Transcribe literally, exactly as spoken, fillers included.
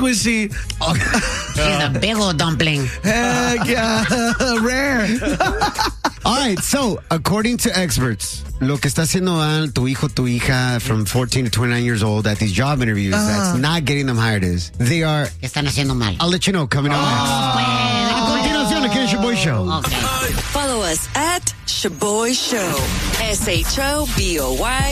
squishy. She's a big old dumpling. Heck yeah. Rare. All right, so according to experts, lo que está haciendo mal tu hijo, tu hija from fourteen to twenty-nine years old at these job interviews uh. that's not getting them hired is they are... ¿Qué están haciendo mal? I'll let you know coming up oh, next. Well, A continuación, aquí en Shaboy Show. Okay. Follow us at Shaboy Show. S H O B O Y